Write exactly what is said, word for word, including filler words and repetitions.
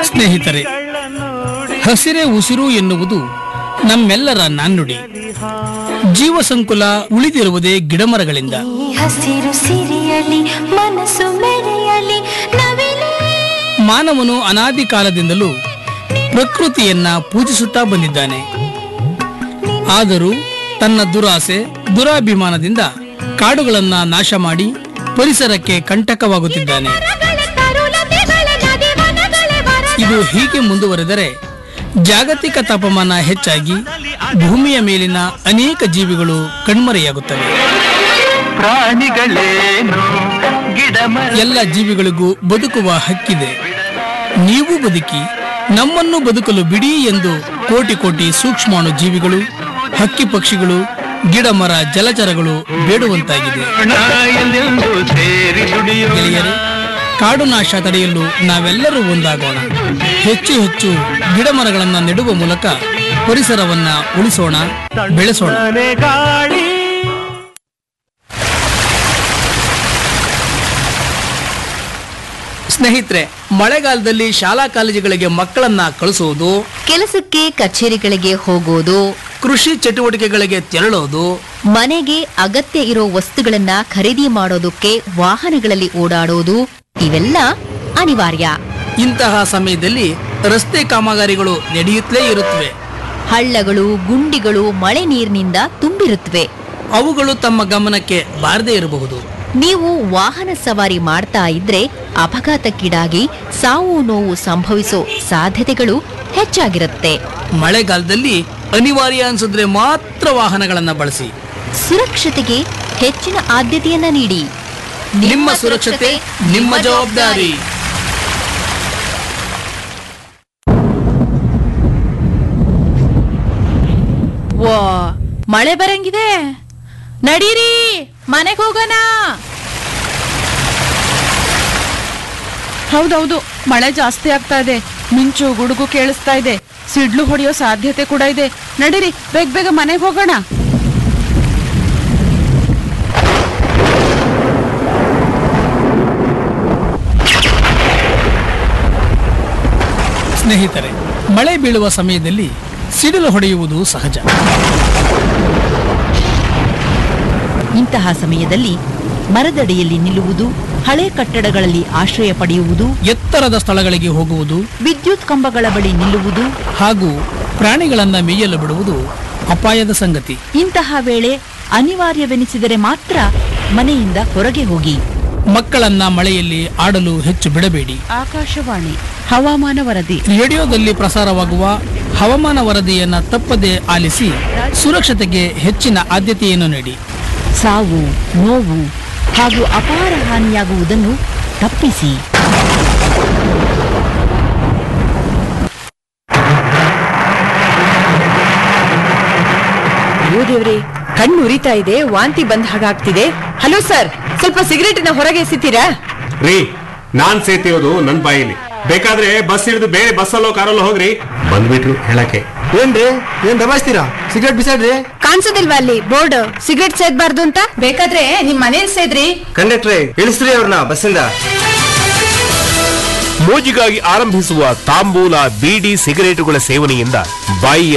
ಸ್ನೇಹಿತರೆ, ಹಸಿರೇ ಉಸಿರು ಎನ್ನುವುದು ನಮ್ಮೆಲ್ಲರ ನಾಣ್ಣುಡಿ. ಜೀವ ಸಂಕುಲ ಉಳಿದಿರುವುದೇ ಗಿಡಮರಗಳಿಂದ. ಹಸಿರು ಸಿರಿಯಲಿ ಮನಸ್ಸು ಮೆರೆಯಲಿ ನವಿಲೇ. ಮಾನವನು ಅನಾದಿ ಕಾಲದಿಂದಲೂ ಪ್ರಕೃತಿಯನ್ನ ಪೂಜಿಸುತ್ತಾ ಬಂದಿದ್ದಾನೆ. ಆದರೂ ತನ್ನ ದುರಾಸೆ ದುರಾಭಿಮಾನದಿಂದ ಕಾಡುಗಳನ್ನ ನಾಶ ಮಾಡಿ ಪರಿಸರಕ್ಕೆ ಕಂಟಕವಾಗುತ್ತಿದ್ದಾನೆ. ಇದು ಹೀಗೆ ಮುಂದುವರೆದರೆ ಜಾಗತಿಕ ತಾಪಮಾನ ಹೆಚ್ಚಾಗಿ ಭೂಮಿಯ ಮೇಲಿನ ಅನೇಕ ಜೀವಿಗಳು ಕಣ್ಮರೆಯಾಗುತ್ತವೆ. ಎಲ್ಲ ಜೀವಿಗಳಿಗೂ ಬದುಕುವ ಹಕ್ಕಿದೆ. ನೀವು ಬದುಕಿ, ನಮ್ಮನ್ನು ಬದುಕಲು ಬಿಡಿ ಎಂದು ಕೋಟಿ ಕೋಟಿ ಸೂಕ್ಷ್ಮಾಣು ಜೀವಿಗಳು, ಹಕ್ಕಿ ಪಕ್ಷಿಗಳು, ಗಿಡ ಮರ ಜಲಚರಗಳು ಬೇಡುವಂತಾಗಿದೆ. ಗೆಳೆಯರೇ, ಕಾಡು ನಾಶ ತಡೆಯಲು ನಾವೆಲ್ಲರೂ ಒಂದಾಗೋಣ. ಹೆಚ್ಚು ಹೆಚ್ಚು ಗಿಡ ಮರಗಳನ್ನು ನೆಡುವ ಮೂಲಕ ಪರಿಸರವನ್ನ ಉಳಿಸೋಣ, ಬೆಳೆಸೋಣ. ಸ್ನೇಹಿತರೆ, ಮಳೆಗಾಲದಲ್ಲಿ ಶಾಲಾ ಕಾಲೇಜುಗಳಿಗೆ ಮಕ್ಕಳನ್ನ ಕಳಿಸುವುದು, ಕೆಲಸಕ್ಕೆ ಕಚೇರಿಗಳಿಗೆ ಹೋಗೋದು, ಕೃಷಿ ಚಟುವಟಿಕೆಗಳಿಗೆ ತೆರಳೋದು, ಮನೆಗೆ ಅಗತ್ಯ ಇರೋ ವಸ್ತುಗಳನ್ನ ಖರೀದಿ ಮಾಡೋದಕ್ಕೆ ವಾಹನಗಳಲ್ಲಿ ಓಡಾಡೋದು ಇವೆಲ್ಲ ಅನಿವಾರ್ಯ. ಇಂತಹ ಸಮಯದಲ್ಲಿ ರಸ್ತೆ ಕಾಮಗಾರಿಗಳು ನಡೆಯುತ್ತಲೇ ಇರುತ್ತವೆ. ಹಳ್ಳಗಳು, ಗುಂಡಿಗಳು ಮಳೆ ನೀರಿನಿಂದ ತುಂಬಿರುತ್ತವೆ. ಅವುಗಳು ತಮ್ಮ ಗಮನಕ್ಕೆ ಬಾರದೇ ಇರಬಹುದು. ನೀವು ವಾಹನ ಸವಾರಿ ಮಾಡ್ತಾ ಇದ್ರೆ ಅಪಘಾತಕ್ಕೀಡಾಗಿ ಸಾವು ನೋವು ಸಂಭವಿಸೋ ಸಾಧ್ಯತೆಗಳು ಹೆಚ್ಚಾಗಿರುತ್ತೆ. ಮಳೆಗಾಲದಲ್ಲಿ ಅನಿವಾರ್ಯ ಅನ್ಸಿದ್ರೆ ಮಾತ್ರ ವಾಹನಗಳನ್ನ ಬಳಸಿ. ಸುರಕ್ಷತೆಗೆ ಹೆಚ್ಚಿನ ಆದ್ಯತೆಯನ್ನ ನೀಡಿ. ನಿಮ್ಮ ಸುರಕ್ಷತೆ ನಿಮ್ಮ ಜವಾಬ್ದಾರಿ. ವಾ, ಮಳೆ ಬರಂಗಿದೆ. ನಡೀರಿ, ಮನೆಗೆ ಹೋಗೋಣ. ಹೌದೌದು, ಮಳೆ ಜಾಸ್ತಿ ಆಗ್ತಾ ಇದೆ. ಮಿಂಚು ಗುಡುಗು ಕೇಳಿಸ್ತಾ ಇದೆ. ಸಿಡ್ಲು ಹೊಡೆಯೋ ಸಾಧ್ಯತೆ ಕೂಡ ಇದೆ. ನಡೀರಿ, ಬೇಗ ಬೇಗ ಮನೆಗೆ ಹೋಗೋಣ. ಸ್ನೇಹಿತರೆ, ಮಳೆ ಬೀಳುವ ಸಮಯದಲ್ಲಿ ಸಿಡಿಲು ಹೊಡೆಯುವುದು ಸಹಜ. ಇಂತಹ ಸಮಯದಲ್ಲಿ ಮರದಡಿಯಲ್ಲಿ ನಿಲ್ಲುವುದು, ಹಳೆ ಕಟ್ಟಡಗಳಲ್ಲಿ ಆಶ್ರಯ ಪಡೆಯುವುದು, ಎತ್ತರದ ಸ್ಥಳಗಳಿಗೆ ಹೋಗುವುದು, ವಿದ್ಯುತ್ ಕಂಬಗಳ ಬಳಿ ನಿಲ್ಲುವುದು ಹಾಗೂ ಪ್ರಾಣಿಗಳನ್ನ ಮೇಯಲು ಬಿಡುವುದು ಅಪಾಯದ ಸಂಗತಿ. ಇಂತಹ ವೇಳೆ ಅನಿವಾರ್ಯವೆನಿಸಿದರೆ ಮಾತ್ರ ಮನೆಯಿಂದ ಹೊರಗೆ ಹೋಗಿ. ಮಕ್ಕಳನ್ನ ಮಳೆಯಲ್ಲಿ ಆಡಲು ಹೆಚ್ಚು ಬಿಡಬೇಡಿ. ಆಕಾಶವಾಣಿ ಹವಾಮಾನ ವರದಿ. ರೇಡಿಯೋದಲ್ಲಿ ಪ್ರಸಾರವಾಗುವ ಹವಾಮಾನ ವರದಿಯನ್ನ ತಪ್ಪದೆ ಆಲಿಸಿ ಸುರಕ್ಷತೆಗೆ ಹೆಚ್ಚಿನ ಆದ್ಯತೆಯನ್ನು ನೀಡಿ. ಸಾವು, ನೋವು ಹಾಗೂ ಅಪಾರ ಹಾನಿಯಾಗುವುದನ್ನು ತಪ್ಪಿಸಿ. ದೇವ್ರೆ, ಕಣ್ಣು ಉರಿತಾ ಇದೆ, ವಾಂತಿ ಬಂದ ಹಾಗಾಗ್ತಿದೆ. ಹಲೋ ಸರ್, ಸ್ವಲ್ಪ ಸಿಗರೇಟಿನ ಹೊರಗೆ ಎಸಿತೀರಾ? ರೀ, ನಾನ್ ಸೇತಿಯೋದು ನನ್ ಬಾಯಿಲಿ. ಬೇಕಾದ್ರೆ ಬಸ್ ಹಿಡಿದು ಬೇರೆ ಬಸ್ಸಲ್ಲೋ ಕಾರಲ್ಲೋ ಹೋಗ್ರಿ. ಬಂದ್ಬಿಟ್ರು ಹೇಳಕ್ಕೆ. ಏನ್ರಿ, ಏನ್ ದಬಾಯಿಸ್ತೀರಾ? ಸಿಗರೇಟ್ ಬಿಸಾಡ್ರಿ. ಕಾಣಿಸೋದಿಲ್ವಾ ಅಲ್ಲಿ ಬೋರ್ಡ್, ಸಿಗರೇಟ್ ಸೇದ್ಬಾರ್ದು ಅಂತ? ಬೇಕಾದ್ರೆ ನಿಮ್ ಮನೇಲಿ ಸೇದ್ರಿ. ಕಂಡಕ್ಟ್ರೆ, ಇಳಿಸ್ರಿ ಅವ್ರನ್ನ ಬಸ್ಸಿಂದ. ಮೋಜಿಗಾಗಿ ಆರಂಭಿಸುವ ತಾಂಬೂಲ, ಬೀಡಿ, ಸಿಗರೇಟುಗಳ ಸೇವನೆಯಿಂದ ಬಾಯಿಯ